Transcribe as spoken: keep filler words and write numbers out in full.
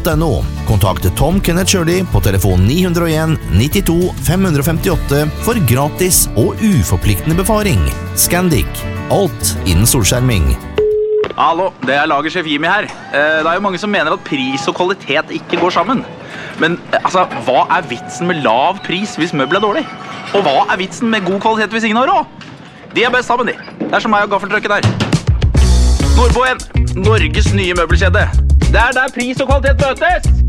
punktum no. Kontakt Tom Kenneth Shirley på telefon ni null en nittito fem fem åtte for gratis og uforpliktende befaring. Scandic. Alt innen solskjerming. Hallo, det er lagersjef Jimmy her. Det er jo mange som mener at pris og kvalitet ikke går sammen. Men altså, hva er vitsen med lav pris hvis møbel er dårlig? Og hva er vitsen med god kvalitet hvis ingen har råd? De er best sammen, de. Det er som meg og gaffeltrøkken der. Nordboen, Norges nye møbelkjede. Det er der pris og kvalitet møtes!